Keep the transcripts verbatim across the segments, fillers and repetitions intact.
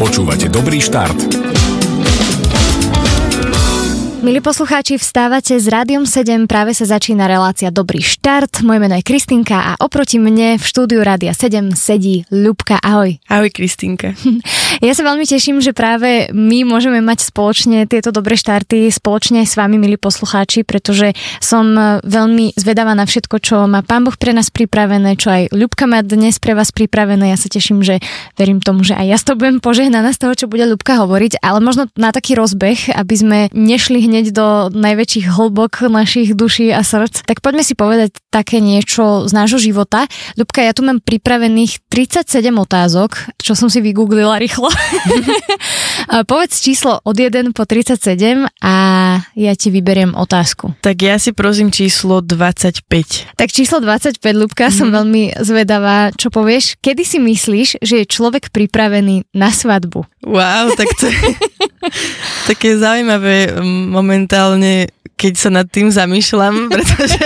Počúvate Dobrý štart. Milí poslucháči, vstávate s Rádiom sedem, práve sa začína relácia Dobrý štart. Moje meno je Kristinka a oproti mne v štúdiu Rádia sedem sedí Ľubka. Ahoj. Ahoj, Kristinka. Ja sa veľmi teším, že práve my môžeme mať spoločne tieto dobré štarty, spoločne aj s vami, milí poslucháči, pretože som veľmi zvedavá na všetko, čo má Pán Boh pre nás pripravené, čo aj Ľubka má dnes pre vás pripravené. Ja sa teším, že verím tomu, že aj ja to budem požehnaná z toho, čo bude Ľubka hovoriť, ale možno na taký rozbeh, aby sme nešli hneď do najväčších hlbok našich duší a srdc, tak poďme si povedať také niečo z nášho života. Ľubka, ja tu mám pripravených tridsaťsedem otázok, čo som si vygooglila rýchlo. Povedz číslo od jeden po tridsaťsedem a ja ti vyberiem otázku. Tak ja si prosím číslo dvadsaťpäť. Tak číslo dvadsaťpäť, Ľubka, mm. som veľmi zvedavá, čo povieš. Kedy si myslíš, že je človek pripravený na svadbu? Wow, tak to je také zaujímavé momentálne, keď sa nad tým zamýšľam, pretože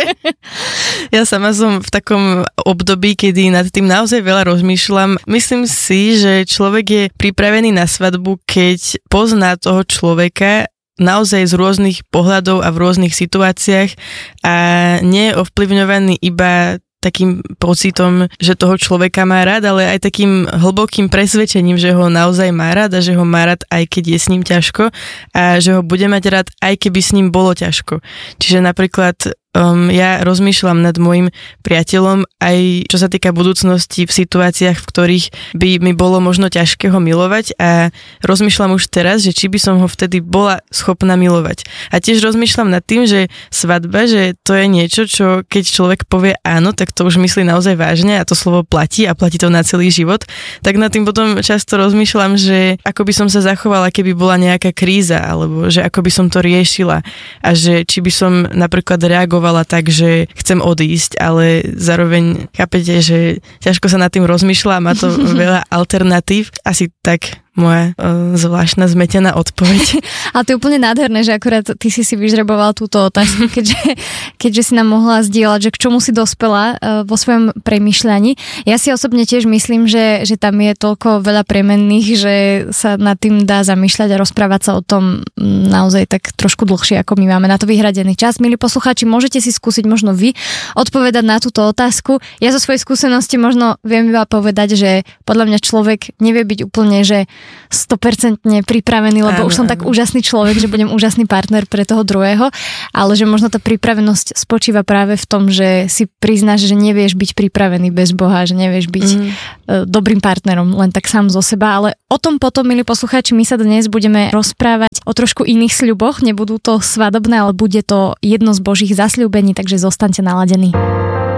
ja sama som v takom období, kedy nad tým naozaj veľa rozmýšľam. Myslím si, že človek je pripravený na svadbu, keď pozná toho človeka naozaj z rôznych pohľadov a v rôznych situáciách a nie je ovplyvňovaný iba takým pocitom, že toho človeka má rád, ale aj takým hlbokým presvedčením, že ho naozaj má rád a že ho má rád aj keď je s ním ťažko a že ho bude mať rád aj keby s ním bolo ťažko. Čiže napríklad Um, ja rozmýšľam nad môjim priateľom aj čo sa týka budúcnosti v situáciách, v ktorých by mi bolo možno ťažké ho milovať a rozmýšľam už teraz, že či by som ho vtedy bola schopná milovať. A tiež rozmýšľam nad tým, že svadba, že to je niečo, čo keď človek povie áno, tak to už myslí naozaj vážne a to slovo platí a platí to na celý život. Tak nad tým potom často rozmýšľam, že ako by som sa zachovala, keby bola nejaká kríza, alebo že ako by som to riešila a že či by som napríklad reagovala tak, že chcem odísť, ale zároveň chápete, že ťažko sa nad tým rozmýšľa, má to veľa alternatív. Asi tak moja uh, zvláštna zmetená odpoveď. Ale to je úplne nádherné, že akurát ty si si vyžreboval túto otázku, keďže, keďže si nám mohla zdieľať, že k čomu si dospela uh, vo svojom premýšľaní. Ja si osobne tiež myslím, že, že tam je toľko veľa premenných, že sa nad tým dá zamýšľať a rozprávať sa o tom naozaj tak trošku dlhšie, ako my máme na to vyhradený čas. Milí poslucháči, môžete si skúsiť možno vy odpovedať na túto otázku. Ja zo svojej skúsenosti možno viem iba povedať, že podľa mňa človek nevie byť úplne, že sto percent pripravený, lebo áno, už som áno. tak úžasný človek, že budem úžasný partner pre toho druhého, ale že možno tá pripravenosť spočíva práve v tom, že si priznáš, že nevieš byť pripravený bez Boha, že nevieš byť mm. dobrým partnerom len tak sám zo seba, ale o tom potom, milí poslucháči, my sa dnes budeme rozprávať o trošku iných sľuboch, nebudú to svadobné, ale bude to jedno z Božích zasľúbení, takže zostaňte naladení.